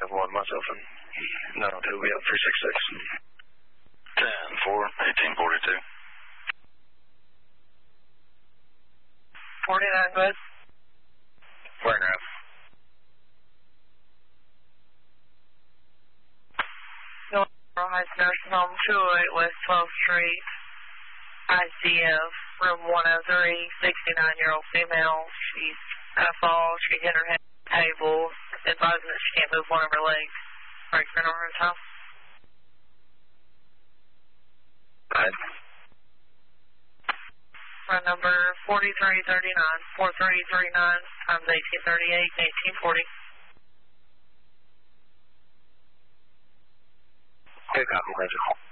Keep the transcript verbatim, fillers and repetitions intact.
seven one, myself and nine oh two will be up three six six. ten four, eighteen forty-two. forty-nine, bud. Warehouse. North Heights Nursing Home, two oh eight West twelfth Street, I C F, room one oh three, sixty-nine-year-old female. She's had a fall. She hit her head on the table, advising that she can't move one of her legs. Break her in her house. Right. Run number forty-three thirty-nine, forty-three thirty-nine times eighteen thirty-eight, eighteen forty. Okay, copy, Major.